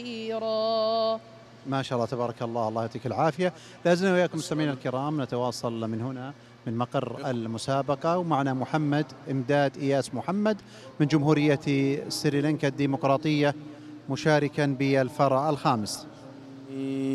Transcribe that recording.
ما شاء الله تبارك الله، الله يعطيك العافية. لازلنا وياكم مستمعينا الكرام نتواصل من هنا من مقر المسابقة، ومعنا محمد إمداد إياس محمد من جمهورية سريلانكا الديمقراطية مشاركا بالفرع الخامس.